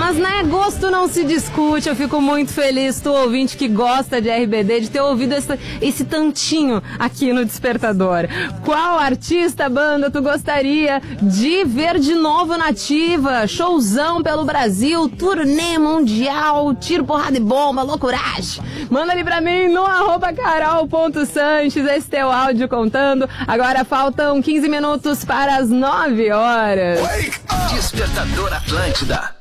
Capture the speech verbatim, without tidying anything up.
Mas, né, gosto não se discute. Eu fico muito feliz, tu ouvinte que gosta de R B D, de ter ouvido esse, esse tantinho aqui no Despertador. Qual artista, banda, tu gostaria de ver de novo na ativa? Showzão pelo Brasil, turnê mundial, tiro, porrada e bomba, loucuragem. Manda ali pra mim no arroba carol.sanches, esse teu áudio contando. Agora faltam quinze minutos para as nove horas. Despertador Atlântida.